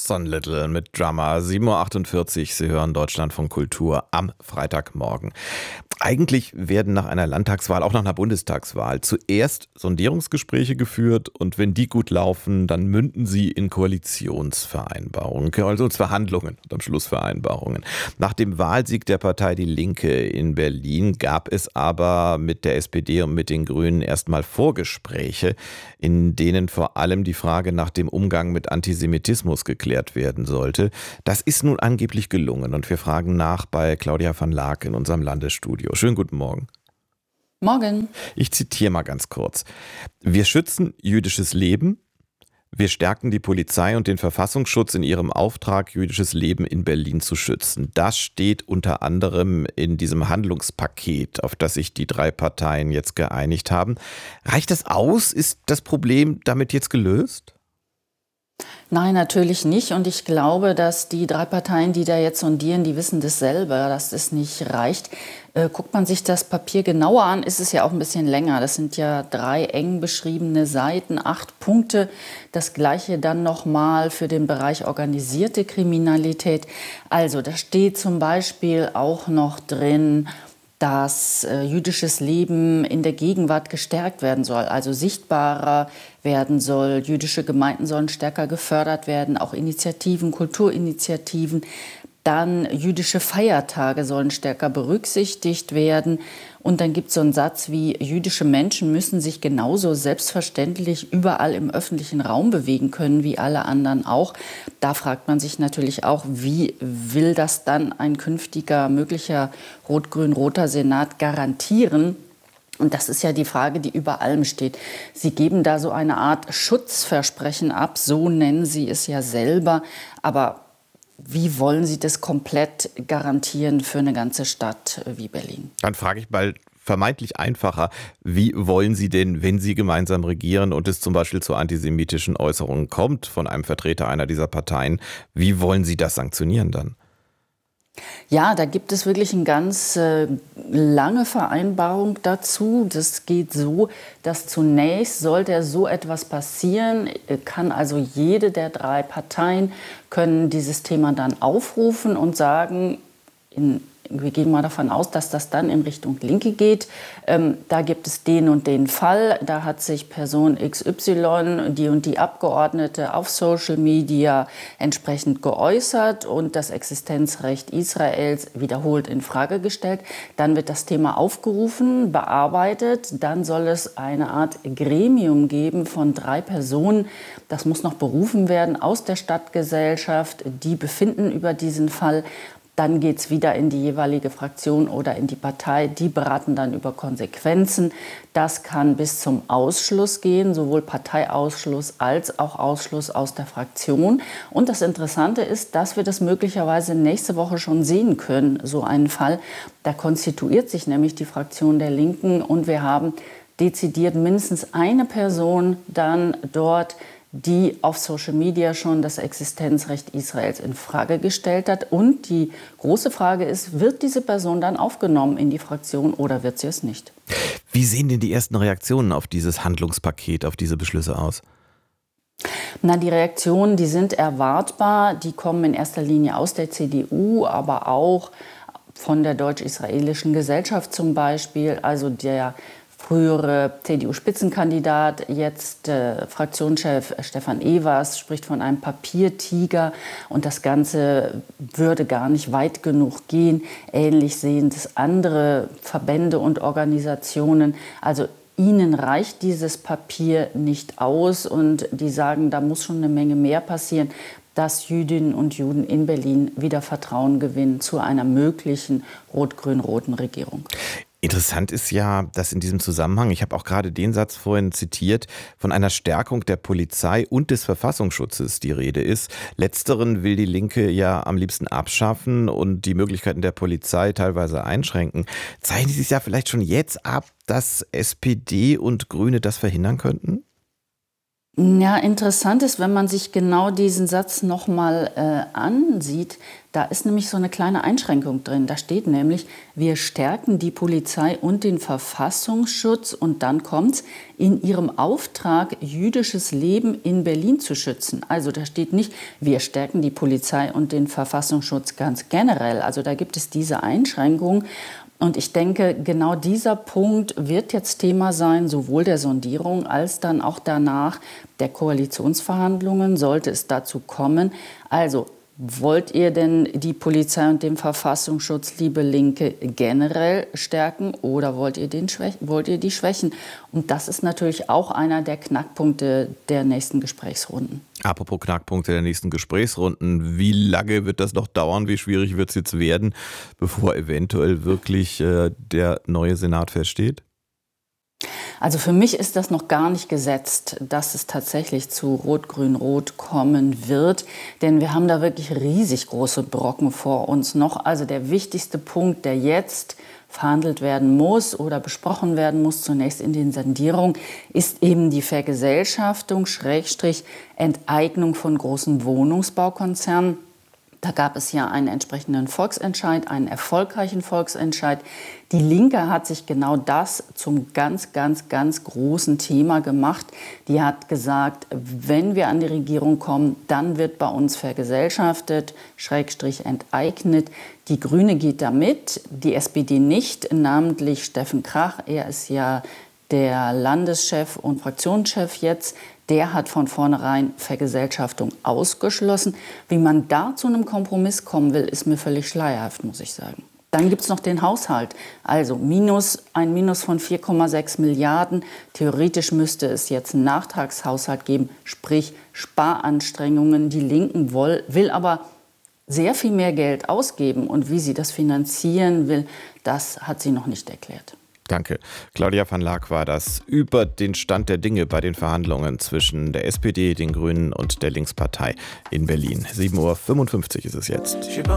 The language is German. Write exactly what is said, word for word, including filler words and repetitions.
Boston Little mit Drummer, sieben Uhr achtundvierzig. Sie hören Deutschlandfunk Kultur am Freitagmorgen. Eigentlich werden nach einer Landtagswahl, auch nach einer Bundestagswahl, zuerst Sondierungsgespräche geführt und wenn die gut laufen, dann münden sie in Koalitionsvereinbarungen, also Verhandlungen und am Schluss Vereinbarungen. Nach dem Wahlsieg der Partei Die Linke in Berlin gab es aber mit der S P D und mit den Grünen erstmal Vorgespräche, in denen vor allem die Frage nach dem Umgang mit Antisemitismus geklärt werden sollte. Das ist nun angeblich gelungen und wir fragen nach bei Claudia van Laak in unserem Landesstudio. Schönen guten Morgen. Morgen. Ich zitiere mal ganz kurz. Wir schützen jüdisches Leben. Wir stärken die Polizei und den Verfassungsschutz in ihrem Auftrag, jüdisches Leben in Berlin zu schützen. Das steht unter anderem in diesem Handlungspaket, auf das sich die drei Parteien jetzt geeinigt haben. Reicht das aus? Ist das Problem damit jetzt gelöst? Nein, natürlich nicht. Und ich glaube, dass die drei Parteien, die da jetzt sondieren, die wissen das selber, dass das nicht reicht. Äh, guckt man sich das Papier genauer an, ist es ja auch ein bisschen länger. Das sind ja drei eng beschriebene Seiten, acht Punkte. Das Gleiche dann nochmal für den Bereich organisierte Kriminalität. Also da steht zum Beispiel auch noch drin, dass äh, jüdisches Leben in der Gegenwart gestärkt werden soll, also sichtbarer werden soll. Jüdische Gemeinden sollen stärker gefördert werden, auch Initiativen, Kulturinitiativen. Dann jüdische Feiertage sollen stärker berücksichtigt werden. Und dann gibt es so einen Satz wie, jüdische Menschen müssen sich genauso selbstverständlich überall im öffentlichen Raum bewegen können, wie alle anderen auch. Da fragt man sich natürlich auch, wie will das dann ein künftiger, möglicher rot-grün-roter Senat garantieren? Und das ist ja die Frage, die über allem steht. Sie geben da so eine Art Schutzversprechen ab, so nennen Sie es ja selber. Aber wie wollen Sie das komplett garantieren für eine ganze Stadt wie Berlin? Dann frage ich mal vermeintlich einfacher, wie wollen Sie denn, wenn Sie gemeinsam regieren und es zum Beispiel zu antisemitischen Äußerungen kommt von einem Vertreter einer dieser Parteien, wie wollen Sie das sanktionieren dann? Ja, da gibt es wirklich eine ganz äh, lange Vereinbarung dazu. Das geht so, dass zunächst sollte so etwas passieren, kann also jede der drei Parteien können dieses Thema dann aufrufen und sagen, in wir gehen mal davon aus, dass das dann in Richtung Linke geht. Ähm, da gibt es den und den Fall. Da hat sich Person X Y, die und die Abgeordnete auf Social Media entsprechend geäußert und das Existenzrecht Israels wiederholt in Frage gestellt. Dann wird das Thema aufgerufen, bearbeitet. Dann soll es eine Art Gremium geben von drei Personen. Das muss noch berufen werden aus der Stadtgesellschaft. Die befinden über diesen Fall. Dann geht es wieder in die jeweilige Fraktion oder in die Partei. Die beraten dann über Konsequenzen. Das kann bis zum Ausschluss gehen, sowohl Parteiausschluss als auch Ausschluss aus der Fraktion. Und das Interessante ist, dass wir das möglicherweise nächste Woche schon sehen können, so einen Fall. Da konstituiert sich nämlich die Fraktion der Linken und wir haben dezidiert mindestens eine Person dann dort, die auf Social Media schon das Existenzrecht Israels in Frage gestellt hat. Und die große Frage ist, wird diese Person dann aufgenommen in die Fraktion oder wird sie es nicht? Wie sehen denn die ersten Reaktionen auf dieses Handlungspaket, auf diese Beschlüsse aus? Na, die Reaktionen, die sind erwartbar. Die kommen in erster Linie aus der C D U, aber auch von der deutsch-israelischen Gesellschaft zum Beispiel. Also der frühere C D U-Spitzenkandidat, jetzt äh, Fraktionschef Stefan Evers, spricht von einem Papiertiger und das Ganze würde gar nicht weit genug gehen. Ähnlich sehen das andere Verbände und Organisationen. Also ihnen reicht dieses Papier nicht aus und die sagen, da muss schon eine Menge mehr passieren, dass Jüdinnen und Juden in Berlin wieder Vertrauen gewinnen zu einer möglichen rot-grün-roten Regierung. Interessant ist ja, dass in diesem Zusammenhang, ich habe auch gerade den Satz vorhin zitiert, von einer Stärkung der Polizei und des Verfassungsschutzes die Rede ist. Letzteren will die Linke ja am liebsten abschaffen und die Möglichkeiten der Polizei teilweise einschränken. Zeichnet sich ja vielleicht schon jetzt ab, dass S P D und Grüne das verhindern könnten? Ja, interessant ist, wenn man sich genau diesen Satz nochmal äh, ansieht, da ist nämlich so eine kleine Einschränkung drin. Da steht nämlich, wir stärken die Polizei und den Verfassungsschutz und dann kommt's, in ihrem Auftrag, jüdisches Leben in Berlin zu schützen. Also da steht nicht, wir stärken die Polizei und den Verfassungsschutz ganz generell. Also da gibt es diese Einschränkung. Und ich denke, genau dieser Punkt wird jetzt Thema sein, sowohl der Sondierung als dann auch danach der Koalitionsverhandlungen, sollte es dazu kommen. Also, wollt ihr denn die Polizei und den Verfassungsschutz, liebe Linke, generell stärken oder wollt ihr, den schwäch- wollt ihr die schwächen? Und das ist natürlich auch einer der Knackpunkte der nächsten Gesprächsrunden. Apropos Knackpunkte der nächsten Gesprächsrunden, wie lange wird das noch dauern, wie schwierig wird es jetzt werden, bevor eventuell wirklich äh, der neue Senat feststeht? Also für mich ist das noch gar nicht gesetzt, dass es tatsächlich zu Rot-Grün-Rot kommen wird. Denn wir haben da wirklich riesig große Brocken vor uns noch. Also der wichtigste Punkt, der jetzt verhandelt werden muss oder besprochen werden muss, zunächst in den Sondierungen, ist eben die Vergesellschaftung, Schrägstrich, Enteignung von großen Wohnungsbaukonzernen. Da gab es ja einen entsprechenden Volksentscheid, einen erfolgreichen Volksentscheid. Die Linke hat sich genau das zum ganz, ganz, ganz großen Thema gemacht. Die hat gesagt, wenn wir an die Regierung kommen, dann wird bei uns vergesellschaftet, Schrägstrich enteignet. Die Grüne geht da mit, die S P D nicht, namentlich Steffen Krach. Er ist ja der Landeschef und Fraktionschef jetzt. Der hat von vornherein Vergesellschaftung ausgeschlossen. Wie man da zu einem Kompromiss kommen will, ist mir völlig schleierhaft, muss ich sagen. Dann gibt es noch den Haushalt. Also Minus, ein Minus von vier Komma sechs Milliarden. Theoretisch müsste es jetzt einen Nachtragshaushalt geben, sprich Sparanstrengungen. Die Linken will, will aber sehr viel mehr Geld ausgeben. Und wie sie das finanzieren will, das hat sie noch nicht erklärt. Danke. Claudia van Laak war das über den Stand der Dinge bei den Verhandlungen zwischen der S P D, den Grünen und der Linkspartei in Berlin. sieben Uhr fünfundfünfzig ist es jetzt.